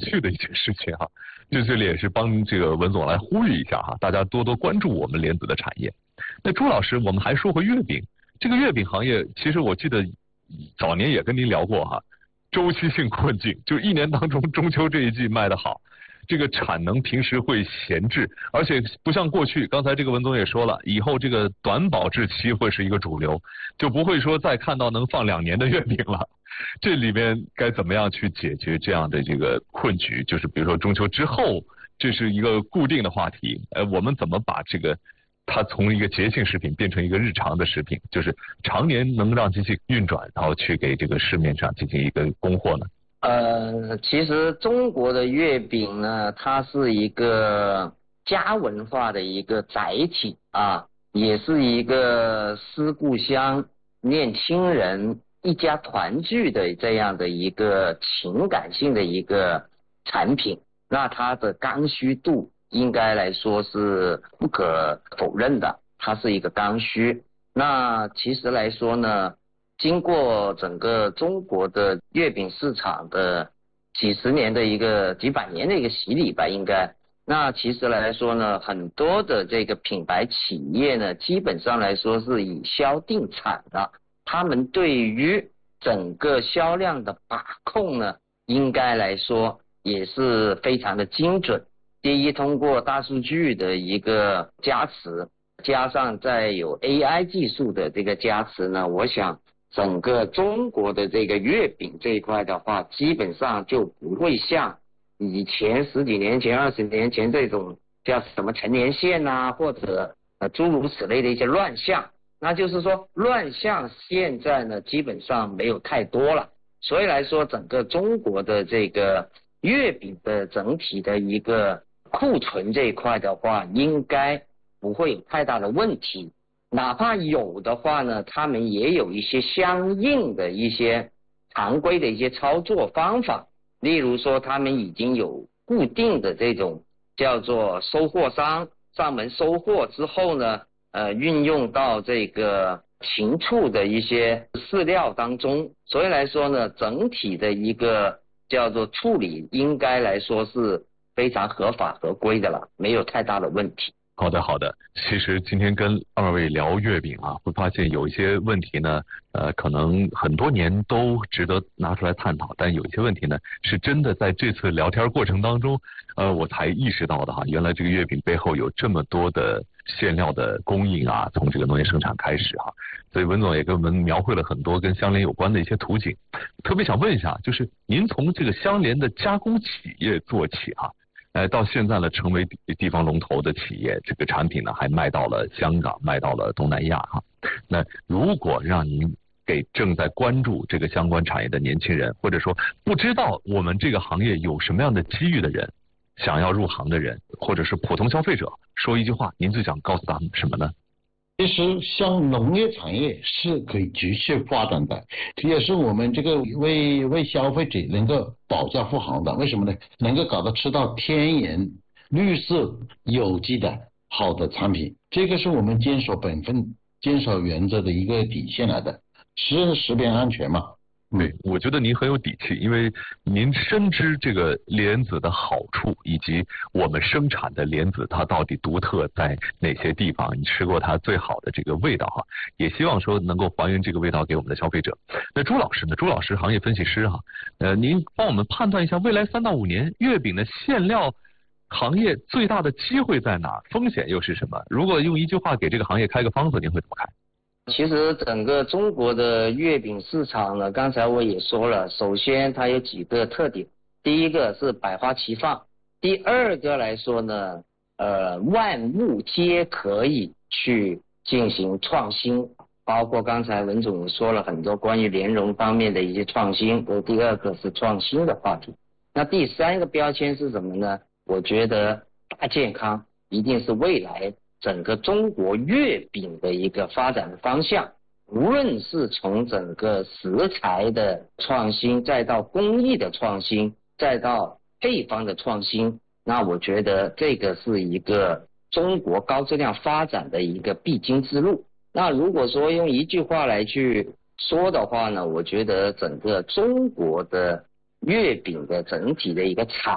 趣的一件事情哈。这里也是帮这个文总来呼吁一下哈，大家多多关注我们莲子的产业。那朱老师，我们还说回月饼，这个月饼行业，其实我记得早年也跟您聊过哈，周期性困境，就一年当中中秋这一季卖得好，这个产能平时会闲置，而且不像过去，刚才这个文总也说了，以后这个短保质期会是一个主流，就不会说再看到能放2年的月饼了。这里面该怎么样去解决这样的这个困局？就是比如说中秋之后，这是一个固定的话题，我们怎么把这个它从一个节庆食品变成一个日常的食品，就是常年能让机器运转，然后去给这个市面上进行一个供货呢？ 其实中国的月饼呢，它是一个家文化的一个载体啊，也是一个思故乡、念亲人、一家团聚的这样的一个情感性的一个产品。那它的刚需度应该来说是不可否认的，它是一个刚需。那其实来说呢，经过整个中国的月饼市场的几百年的一个洗礼吧，应该。那其实来说呢，很多的这个品牌企业呢，基本上来说是以销定产的，他们对于整个销量的把控呢，应该来说也是非常的精准。第一，通过大数据的一个加持，加上再有 AI 技术的这个加持呢，我想整个中国的这个月饼这一块的话，基本上就不会像以前10几年前、20年前这种叫什么陈年线啊，或者诸如此类的一些乱象。那就是说乱象现在呢基本上没有太多了，所以来说整个中国的这个月饼的整体的一个库存这一块的话，应该不会有太大的问题。哪怕有的话呢，他们也有一些相应的一些常规的一些操作方法，例如说他们已经有固定的这种叫做收货商上门收货之后呢，运用到这个禽畜的一些饲料当中，所以来说呢，整体的一个叫做处理应该来说是非常合法合规的了，没有太大的问题。 好的，好的。其实今天跟2位聊月饼啊，会发现有一些问题呢，可能很多年都值得拿出来探讨，但有一些问题呢，是真的在这次聊天过程当中，我才意识到的哈，原来这个月饼背后有这么多的馅料的供应啊，从这个农业生产开始哈。所以文总也给我们描绘了很多跟香莲有关的一些图景。特别想问一下，就是您从这个香莲的加工企业做起哈，到现在呢，成为地方龙头的企业，这个产品呢还卖到了香港，卖到了东南亚哈。那如果让您给正在关注这个相关产业的年轻人，或者说不知道我们这个行业有什么样的机遇的人，想要入行的人，或者是普通消费者，说一句话，您最想告诉他们什么呢？ 其实像农业产业是可以继续发展的，也是我们这个为消费者能够保驾护航的。为什么呢？能够搞到吃到天然、绿色、有机的好的产品，这个是我们坚守本分、坚守原则的一个底线来的，是食品安全嘛。 对，我觉得您很有底气，因为您深知这个莲子的好处，以及我们生产的莲子它到底独特在哪些地方，你吃过它最好的这个味道哈，也希望说能够还原这个味道给我们的消费者。那朱老师呢？朱老师行业分析师哈，您帮我们判断一下未来3到5年月饼的馅料行业最大的机会在哪儿，风险又是什么？如果用一句话给这个行业开个方子，您会怎么开？ 其实整个中国的月饼市场呢，刚才我也说了，首先它有几个特点，第一个是百花齐放，第二个来说呢，万物皆可以去进行创新，包括刚才文总也说了很多关于莲蓉方面的一些创新，第二个是创新的话题。那第三个标签是什么呢？我觉得大健康一定是未来整个中国月饼的一个发展的方向，无论是从整个食材的创新，再到工艺的创新，再到配方的创新，那我觉得这个是一个中国高质量发展的一个必经之路。那如果说用一句话来去说的话呢，我觉得整个中国的月饼的整体的一个产